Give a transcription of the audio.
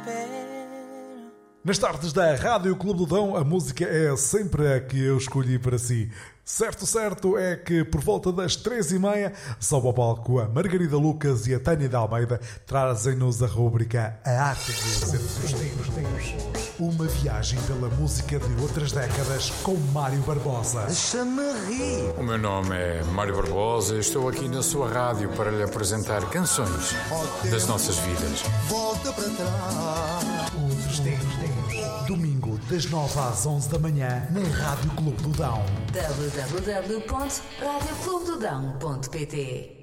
Nas tardes da Rádio Clube do Dão, a música é sempre a que eu escolhi para si. Certo é que por volta das 3h30 sobe ao palco a Margarida Lucas e a Tânia de Almeida trazem-nos a rúbrica A Arte de Ser dos Tempos. Uma viagem pela música de outras décadas com Mário Barbosa. Deixa-me rir. O meu nome é Mário Barbosa e estou aqui na sua rádio para lhe apresentar canções das nossas vidas. Volta para trás. Outros Tempos. Domingo das 9 às 11 da manhã na Rádio Clube do Dão. www.radioclubedodão.pt